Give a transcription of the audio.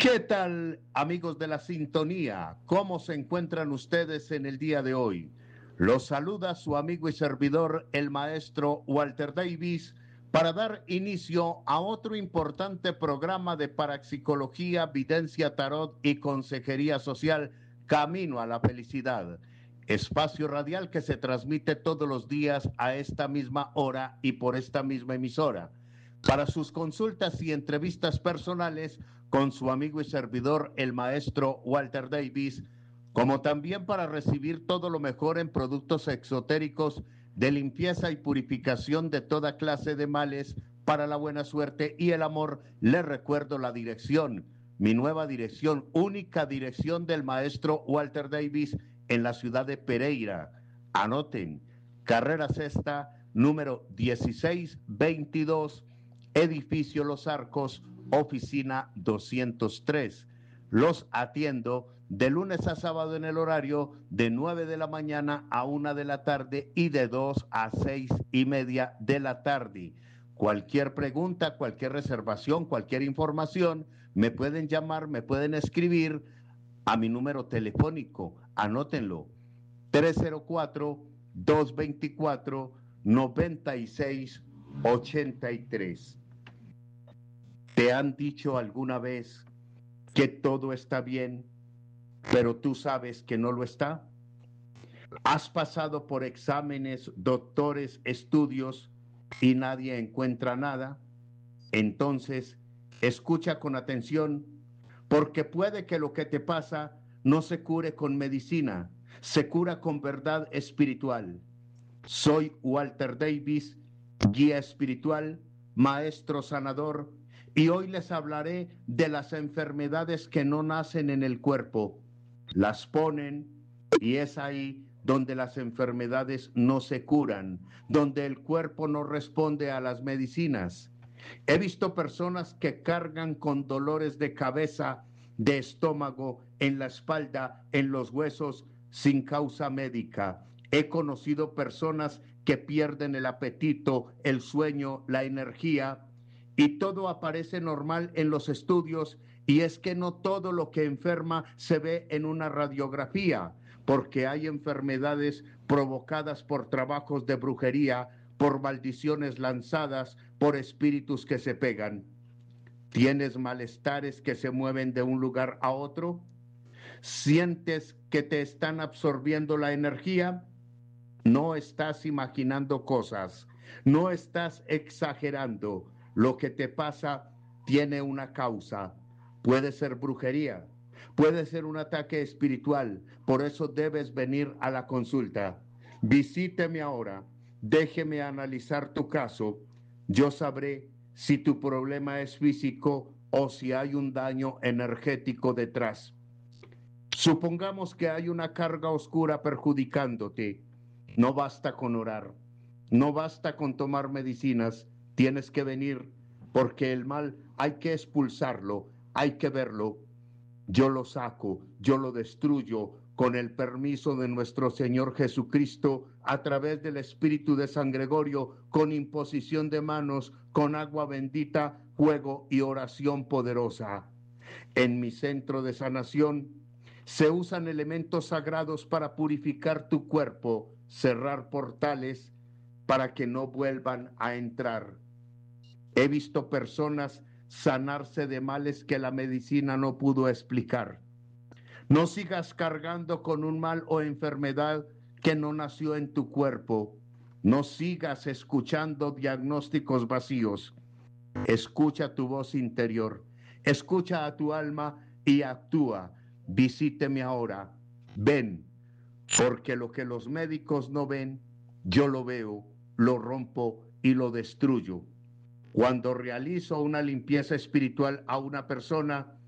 ¿Qué tal, amigos de la sintonía? ¿Cómo se encuentran ustedes en el día de hoy? Los saluda su amigo y servidor, el maestro Walter Davis, para dar inicio a otro importante programa de parapsicología, videncia, tarot y consejería social, Camino a la Felicidad. Espacio radial que se transmite todos los días a esta misma hora y por esta misma emisora. Para sus consultas y entrevistas personales con su amigo y servidor, el maestro Walter Davis, como también para recibir todo lo mejor en productos exotéricos de limpieza y purificación de toda clase de males para la buena suerte y el amor. Les recuerdo la dirección, mi nueva dirección, única dirección del maestro Walter Davis en la ciudad de Pereira. Anoten, carrera sexta, número 1622, edificio Los Arcos, oficina 203. Los atiendo de lunes a sábado en el horario de 9 de la mañana a 1 de la tarde y de 2 a 6:30 de la tarde. Cualquier pregunta, cualquier reservación, cualquier información, me pueden llamar, me pueden escribir a mi número telefónico. Anótenlo: 304-224-9683. ¿Te han dicho alguna vez que todo está bien, pero tú sabes que no lo está? ¿Has pasado por exámenes, doctores, estudios y nadie encuentra nada? Entonces, escucha con atención, porque puede que lo que te pasa no se cure con medicina, se cura con verdad espiritual. Soy Walter Davis, guía espiritual, maestro sanador, y hoy les hablaré de las enfermedades que no nacen en el cuerpo, las ponen, y es ahí donde las enfermedades no se curan, donde el cuerpo no responde a las medicinas. He visto personas que cargan con dolores de cabeza, de estómago, en la espalda, en los huesos, sin causa médica. He conocido personas que pierden el apetito, el sueño, la energía, y todo aparece normal en los estudios, y es que no todo lo que enferma se ve en una radiografía, porque hay enfermedades provocadas por trabajos de brujería, por maldiciones lanzadas, por espíritus que se pegan. ¿Tienes malestares que se mueven de un lugar a otro? ¿Sientes que te están absorbiendo la energía? No estás imaginando cosas, no estás exagerando. Lo que te pasa tiene una causa. Puede ser brujería, puede ser un ataque espiritual. Por eso debes venir a la consulta. Visíteme ahora, déjeme analizar tu caso. Yo sabré si tu problema es físico o si hay un daño energético detrás. Supongamos que hay una carga oscura perjudicándote. No basta con orar, no basta con tomar medicinas, tienes que venir, porque el mal hay que expulsarlo, hay que verlo. Yo lo saco, yo lo destruyo con el permiso de nuestro Señor Jesucristo, a través del Espíritu de San Gregorio, con imposición de manos, con agua bendita, fuego y oración poderosa. En mi centro de sanación se usan elementos sagrados para purificar tu cuerpo, cerrar portales para que no vuelvan a entrar. He visto personas sanarse de males que la medicina no pudo explicar. No sigas cargando con un mal o enfermedad que no nació en tu cuerpo. No sigas escuchando diagnósticos vacíos. Escucha tu voz interior, escucha a tu alma y actúa. Visíteme ahora, ven, porque lo que los médicos no ven, yo lo veo, lo rompo y lo destruyo. Cuando realizo una limpieza espiritual a una persona,